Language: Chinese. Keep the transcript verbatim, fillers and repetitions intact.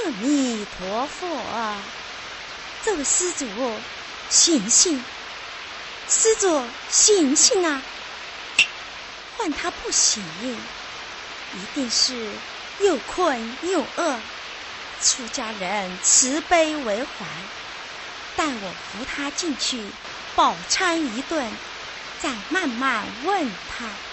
阿弥陀佛，这位施主，醒醒！施主，醒醒啊！换他不醒，一定是又困又饿。出家人慈悲为怀，待我扶他进去饱餐一顿，再慢慢问他。